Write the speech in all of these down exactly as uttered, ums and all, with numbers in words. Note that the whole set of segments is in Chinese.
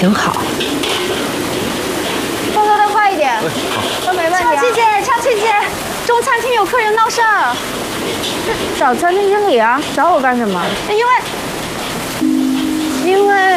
挺好。 动作再快一点，都没问题。 俏琪姐，俏琪姐，中餐厅有客人闹事儿， 找餐厅经理啊？找我干什么？ 因为，因为。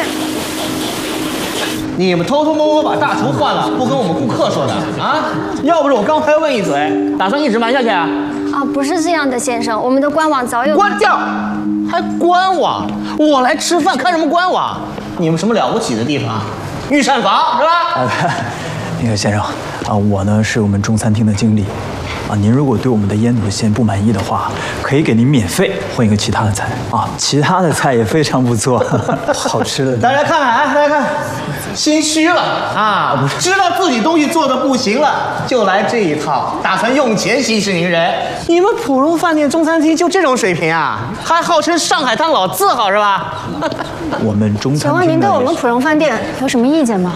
你们偷偷摸摸把大厨换了，不跟我们顾客说的啊？要不是我刚才问一嘴，打算一直瞒下去啊？ 啊，不是这样的，先生，我们的官网早有关掉，还官网？我来吃饭看什么官网？你们什么了不起的地方？御膳房是吧？ 啊，那个先生啊，我呢是我们中餐厅的经理。 啊，您如果对我们的腌笃鲜不满意的话，可以给您免费换一个其他的菜啊，其他的菜也非常不错，好吃的。 大家看啊，大家看，心虚了啊，不是知道自己东西做的不行了，就来这一套，打算用钱息事宁人。你们普荣饭店中餐厅就这种水平啊？还号称上海滩老字号是吧？ 我们中餐厅。 请问您对我们普荣饭店有什么意见吗？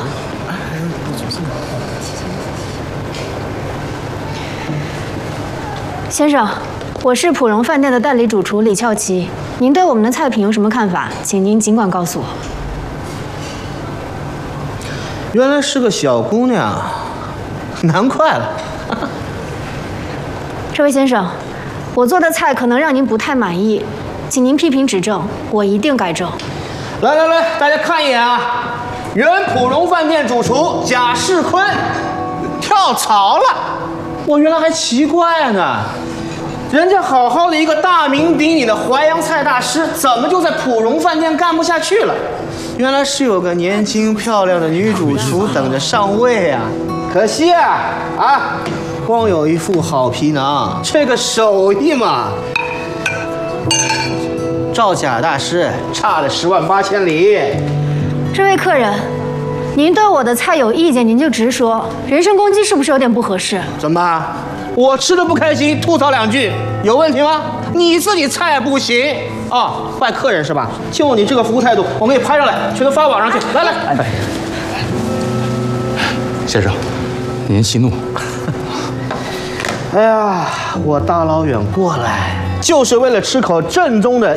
先生，我是普荣饭店的代理主厨李俏琪，您对我们的菜品有什么看法？请您尽管告诉我。 原来是个小姑娘，难怪了。 这位先生，我做的菜可能让您不太满意，请您批评指正，我一定改正。 来来来，大家看一眼啊！原普荣饭店主厨贾世坤跳槽了，我原来还奇怪呢。 人家好好的一个大名鼎鼎的淮扬菜大师，怎么就在普荣饭店干不下去了？原来是有个年轻漂亮的女主厨等着上位啊！可惜啊啊，光有一副好皮囊，这个手艺嘛，照贾大师差了十万八千里。 这位客人，您对我的菜有意见，您就直说，人身攻击是不是有点不合适？ 怎么办？ 我吃的不开心，吐槽两句，有问题吗？你自己菜不行啊，怪客人是吧？就你这个服务态度，我给你拍上来，全都发网上去。来来，哎， 先生，您息怒。 哎呀，我大老远过来，就是为了吃口正宗的